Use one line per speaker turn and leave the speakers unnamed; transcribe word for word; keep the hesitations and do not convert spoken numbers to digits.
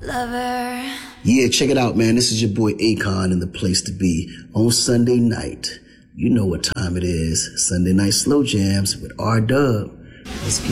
Lover.
Yeah, check it out, man. This is your boy Akon in the place to be on Sunday night. You know what time it is. Sunday night slow jams with R Dub. Let's get